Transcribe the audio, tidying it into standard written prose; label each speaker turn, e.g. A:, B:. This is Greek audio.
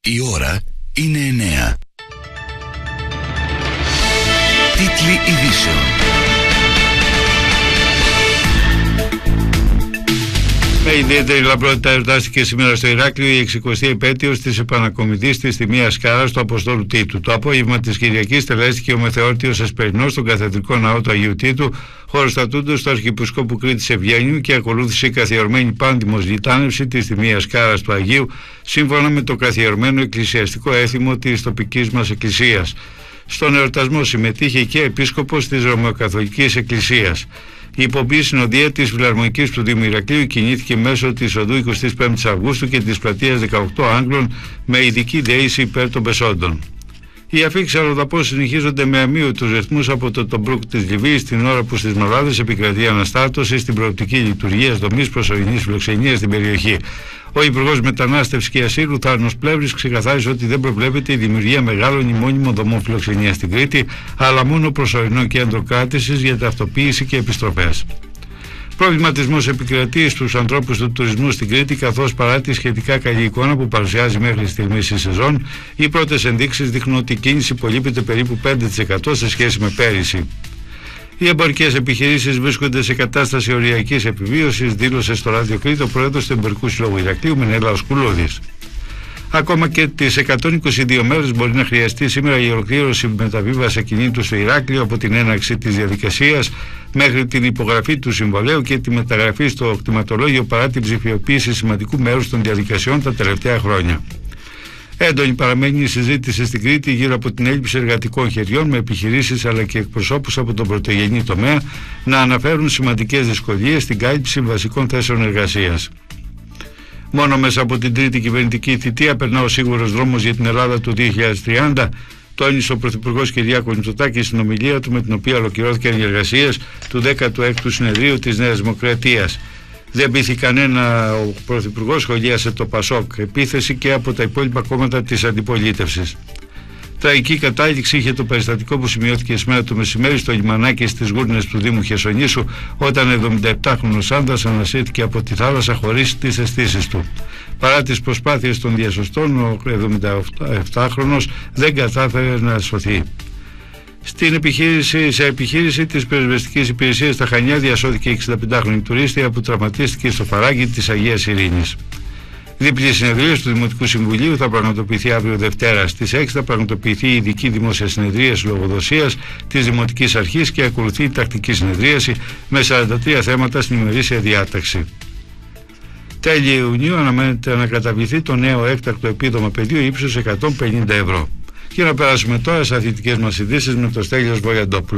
A: Η ώρα είναι 9. Τίτλοι ειδήσεων.
B: Με ιδιαίτερη λαμπρότητα εορτάστηκε σήμερα στο Ηράκλειο η 60η επέτειος της επανακομιδής της Τιμίας Σκάρας του Αποστόλου Τίτου. Το απόγευμα της Κυριακής τελέστηκε ο μεθεόρτιος Εσπερινός στον Καθεδρικό Ναό του Αγίου Τίτου, χωροστατούντος του Αρχιεπισκόπου Κρήτης Ευγένειου, και ακολούθησε η καθιερωμένη πάνδημος λιτάνευση της Τιμίας Σκάρας του Αγίου, σύμφωνα με το καθιερωμένο εκκλησιαστικό έθιμο της τοπικής μας εκκλησίας. Στον εορτασμό συμμετείχε και επίσκοπος της Ρωμαιοκαθολικής Εκκλησίας. Η υποποίηση συνοδεία της Φιλαρμονικής του Δήμου Ηρακλείου κινήθηκε μέσω της οδού 25 Αυγούστου και της πλατείας 18 Άγγλων με ειδική δεήση υπέρ των πεσόντων. Οι αφήξεις αλλοδαπώς συνεχίζονται με αμύωτους ρυθμούς από το Τομπρούκ της Λιβύης, την ώρα που στις Μαλάδες επικρατεί αναστάτωση στην προοπτική λειτουργία δομής προσωρινής φιλοξενίας στην περιοχή. Ο Υπουργός Μετανάστευσης και Ασύλου, Θάνος Πλεύρης, ξεκαθάρισε ότι δεν προβλέπεται η δημιουργία μεγάλων ή μόνιμων δομών φιλοξενίας στην Κρήτη, αλλά μόνο προσωρινό κέντρο κράτησης για ταυτοποίηση και επιστροφές. Προβληματισμός επικρατεί στους ανθρώπους του τουρισμού στην Κρήτη, καθώς παρά τη σχετικά καλή εικόνα που παρουσιάζει μέχρι στιγμής η σεζόν, οι πρώτες ενδείξεις δείχνουν ότι η κίνηση υπολείπεται περίπου 5% σε σχέση με πέρυσι. Οι εμπορικές επιχειρήσεις βρίσκονται σε κατάσταση οριακής επιβίωσης, δήλωσε στο Ράδιο Κρήτη ο πρόεδρος του Εμπορικού Συλλόγου Ηρακλείου, Μενέλαος Κουλούδης. Ακόμα και τις 122 μέρες μπορεί να χρειαστεί σήμερα η ολοκλήρωση μεταβίβασης ακινήτου στο Ηράκλειο από την έναρξη της διαδικασίας μέχρι την υπογραφή του συμβολέου και τη μεταγραφή στο κτηματολόγιο, παρά την ψηφιοποίηση σημαντικού μέρους των διαδικασιών τα τελευταία χρόνια. Έντονη παραμένει η συζήτηση στην Κρήτη γύρω από την έλλειψη εργατικών χεριών, με επιχειρήσεις αλλά και εκπροσώπους από τον πρωτογενή τομέα να αναφέρουν σημαντικές δυσκολίες στην κάλυψη βασικών θέσεων εργασίας. Μόνο μέσα από την τρίτη κυβερνητική θητεία περνά ο σίγουρος δρόμος για την Ελλάδα του 2030, τόνισε ο Πρωθυπουργός Κυριάκος Μητσοτάκης στην ομιλία του, με την οποία ολοκληρώθηκαν οι εργασίες του 16ου Συνεδρίου της Νέας Δημοκρατίας. Δεν πείθη κανένα ο Πρωθυπουργός, σχολίασε το Πασόκ, επίθεση και από τα υπόλοιπα κόμματα της αντιπολίτευσης. Τραγική κατάληξη είχε το περιστατικό που σημειώθηκε σήμερα το μεσημέρι στο λιμανάκι στις Γούρνες του Δήμου Χερσονήσου, όταν 77χρονος άνδρας ανασύρθηκε από τη θάλασσα χωρίς τις αισθήσεις του. Παρά τις προσπάθειες των διασωστών, ο 77χρονος δεν κατάφερε να σωθεί. Σε επιχείρηση της πυροσβεστικής υπηρεσίας στα Χανιά διασώθηκε η 65χρονη τουρίστρια που τραυματίστηκε στο φαράγγι της Αγίας Ειρήνης. Διπλή συνεδρίαση του Δημοτικού Συμβουλίου θα πραγματοποιηθεί αύριο Δευτέρα. Στις 6 θα πραγματοποιηθεί η ειδική δημόσια συνεδρίαση λογοδοσίας της Δημοτικής Αρχής και ακολουθεί η τακτική συνεδρίαση με 43 θέματα στην ημερήσια διάταξη. Τέλη Ιουνίου αναμένεται να καταβληθεί το νέο έκτακτο επίδομα παιδιού ύψους 150 ευρώ. Και να περάσουμε τώρα σε αθλητικές μας ειδήσεις με το Στέλιος Βοιαντόπουλο.